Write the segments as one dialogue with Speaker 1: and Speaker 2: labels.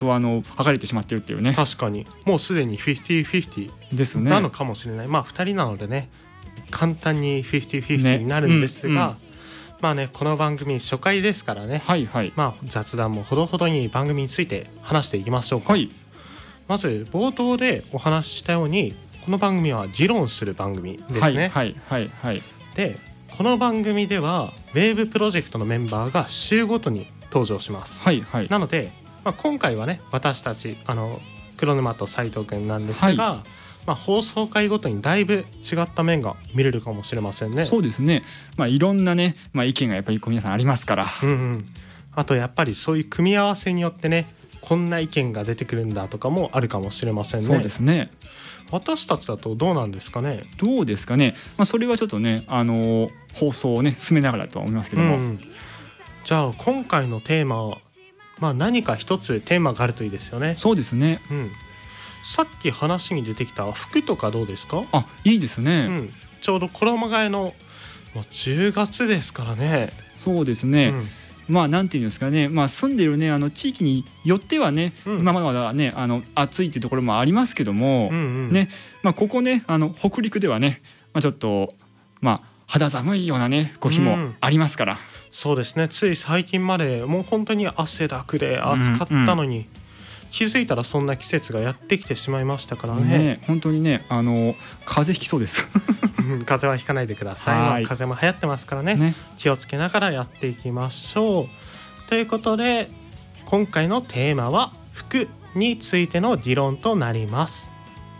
Speaker 1: 剥がれてしまっているっていうね。
Speaker 2: 確かにもうすでに 50-50
Speaker 1: ですね。
Speaker 2: なのかもしれない。2人なのでね簡単に 50-50 になるんですが、この番組初回ですからね、雑談もほどほどに番組について話していきましょうか。まず冒頭でお話ししたようにこの番組は議論する番組ですね。でこの番組ではウェーブプロジェクトのメンバーが週ごとに登場します。なので、今回はね私たち黒沼と斉藤くんなんですが、放送回ごとにだいぶ違った面が見れるかもしれませんね。
Speaker 1: そうですね。いろんなね、意見がやっぱり皆さんありますから、
Speaker 2: あとやっぱりそういう組み合わせによってねこんな意見が出てくるんだとかもあるかもしれませんね。
Speaker 1: そうですね。
Speaker 2: 私たちだとどうなんですかね。
Speaker 1: どうですかね。それはちょっとね放送をね進めながらとは思いますけども、
Speaker 2: じゃあ今回のテーマ、何か一つテーマがあるといいですよね。
Speaker 1: そうですね。
Speaker 2: さっき話に出てきた服とかどうですか。
Speaker 1: いいですね。
Speaker 2: ちょうど衣替えのもう10月ですからね。
Speaker 1: そうですね。なんていうんですかね、住んでいるね地域によってはね、まだね暑いっていうところもありますけども、ね、ここね北陸ではね、ちょっと肌寒いようなね日もありますから。
Speaker 2: そうですね。つい最近までもう本当に汗だくで暑かったのに、気づいたらそんな季節がやってきてしまいましたからね。
Speaker 1: 本当にね風邪ひきそうです
Speaker 2: 風邪はひかないでください。風邪も流行ってますからね、気をつけながらやっていきましょう。ということで今回のテーマは服についての議論となります。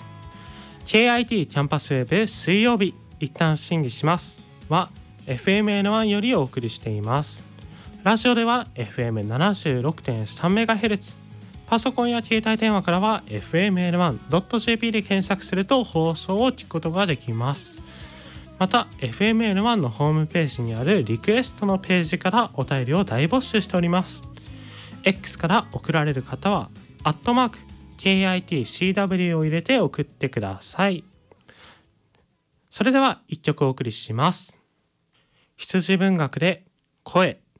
Speaker 2: KIT キャンパスウェブ水曜日一旦審議しますは FMN1 よりお送りしています。ラジオでは FM76.3MHz、 パソコンや携帯電話からは FMN1.jp で検索すると放送を聞くことができます。また FMN1 のホームページにあるリクエストのページからお便りを大募集しております。 X から送られる方は@KITCW を入れて送ってください。それでは1曲お送りします。羊文学で声。